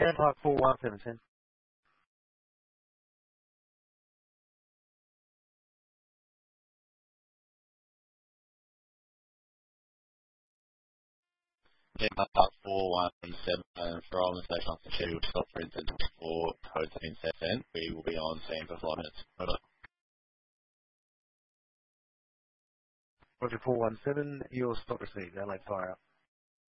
Stand Park 417. Park 417 from the station on the scheduled stop for incident for code 17. We will be on scene for 5 minutes. Over. Roger 417, your stop received. LA fire up.